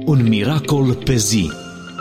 Un miracol pe zi.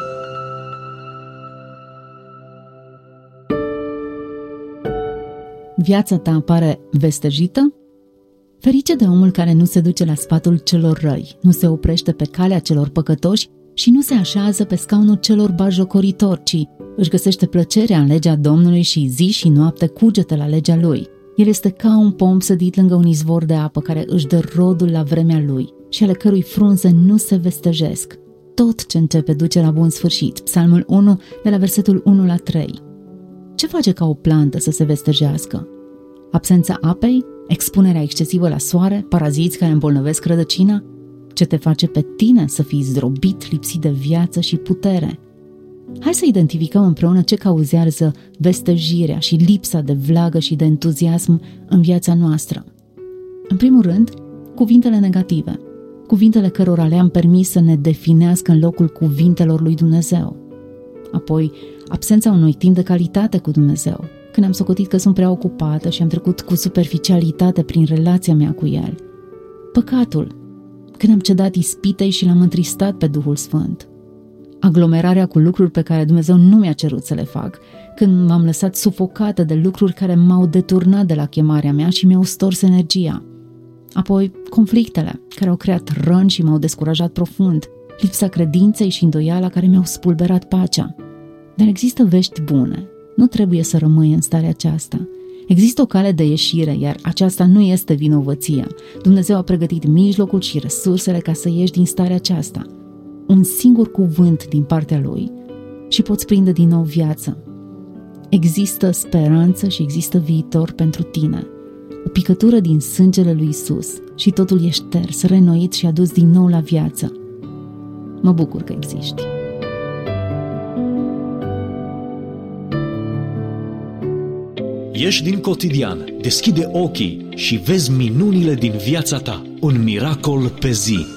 Viața ta pare vestejită? Ferice de omul care nu se duce la sfatul celor răi, nu se oprește pe calea celor păcătoși și nu se așează pe scaunul celor batjocoritori, ci își găsește plăcerea în legea Domnului și zi și noapte cugetă la legea Lui. El este ca un pom sădit lângă un izvor de apă care își dă rodul la vremea lui și ale cărui frunze nu se vestăjesc. Tot ce începe duce la bun sfârșit. Psalmul 1, de la versetul 1 la 3. Ce face ca o plantă să se vestejească? Absența apei? Expunerea excesivă la soare? Paraziți care îmbolnăvesc rădăcina? Ce te face pe tine să fii zdrobit, lipsit de viață și putere? Hai să identificăm împreună ce cauzează vestejirea și lipsa de vlagă și de entuziasm în viața noastră. În primul rând, cuvintele negative, cuvintele cărora le-am permis să ne definească în locul cuvintelor lui Dumnezeu. Apoi, absența unui timp de calitate cu Dumnezeu, când am socotit că sunt prea ocupată și am trecut cu superficialitate prin relația mea cu El. Păcatul, când am cedat ispitei și l-am întristat pe Duhul Sfânt. Aglomerarea cu lucruri pe care Dumnezeu nu mi-a cerut să le fac, când m-am lăsat sufocată de lucruri care m-au deturnat de la chemarea mea și mi-au stors energia. Apoi, conflictele, care au creat răni și m-au descurajat profund, lipsa credinței și îndoiala care mi-au spulberat pacea. Dar există vești bune. Nu trebuie să rămâi în starea aceasta. Există o cale de ieșire, iar aceasta nu este vinovăția. Dumnezeu a pregătit mijlocul și resursele ca să ieși din starea aceasta. Un singur cuvânt din partea Lui și poți prinde din nou viață. Există speranță și există viitor pentru tine. O picătură din sângele lui Isus și totul e șters, renoit și adus din nou la viață. Mă bucur că existi. Ieși din cotidian, deschide ochii și vezi minunile din viața ta. Un miracol pe zi.